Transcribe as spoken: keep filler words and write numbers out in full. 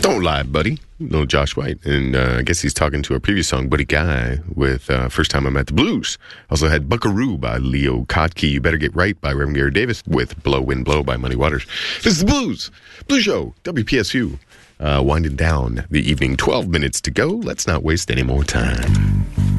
Don't Lie, Buddy. Little Josh White. And uh, I guess he's talking to our previous song, Buddy Guy, with uh, First Time I Met the Blues. Also had Buckaroo by Leo Kottke. You Better Get Right by Reverend Gary Davis, with Blow, Wind, Blow by Muddy Waters. This is the Blues. Blues Show, W P S U. Uh, winding down the evening. twelve minutes to go. Let's not waste any more time.